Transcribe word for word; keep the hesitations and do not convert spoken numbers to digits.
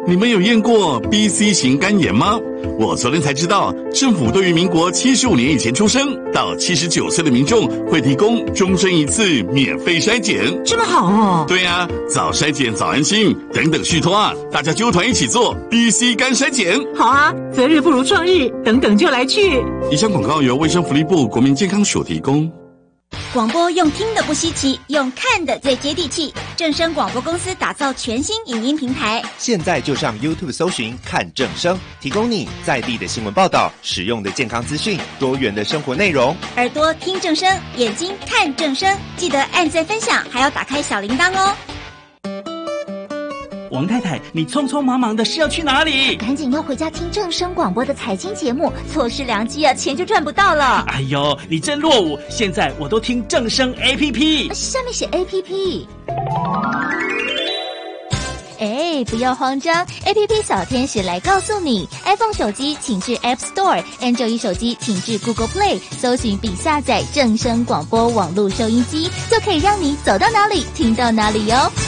你们有验过 B C 型肝炎吗？我昨天才知道，政府对于民国七十五年以前出生到七十九岁的民众会提供终身一次免费筛检。 这么好哦？ 对啊，早筛检早安心，等等续托啊，大家揪团一起做 B C 肝筛检。 好啊，择日不如撞日，等等就来去。 以上广告由卫生福利部国民健康署提供。 广播用听的不稀奇，用看的最接地气。正声广播公司打造全新影音平台， 现在就上 YouTube 搜寻看正声，提供你在地的新闻报道、实用的健康资讯、多元的生活内容。 耳朵听正声，眼睛看正声，记得按赞分享，还要打开小铃铛哦。 王太太，你匆匆忙忙的是要去哪里？ 赶紧要回家听正声广播的财经节目，错失良机啊，钱就赚不到了。 哎呦，你真落伍！现在我都听正声 A P P， 上面写 A P P。哎，不要慌张 ，A P P 小天使来告诉你 ，iPhone 手机请至 App Store，Android 手机请至 Google Play， 搜寻并下载正声广播网络收音机，就可以让你走到哪里听到哪里哟。